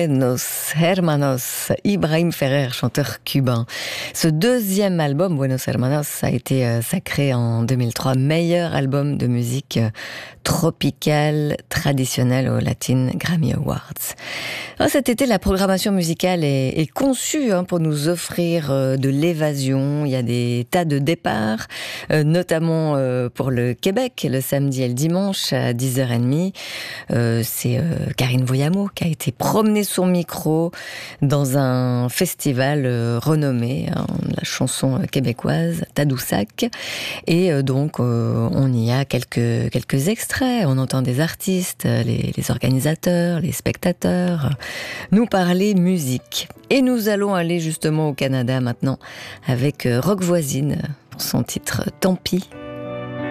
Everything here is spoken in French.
Buenos Hermanos, Ibrahim Ferrer, chanteur cubain. Ce deuxième album, Buenos Hermanos, a été sacré en 2003 meilleur album de musique tropicale traditionnelle aux Latin Grammy Awards. Alors, cet été, la programmation musicale est conçue pour nous offrir de l'évasion. Il y a des tas de départs, notamment pour le Québec, le samedi et le dimanche à 10h30. C'est Karine Voyamo qui a été promener son micro dans un festival renommé, la chanson québécoise, Tadoussac. Et donc, on y a quelques extraits. On entend des artistes, les organisateurs, les spectateurs nous parler musique. Et nous allons aller justement au Canada maintenant avec Rock Voisine pour son titre « Tant pis ».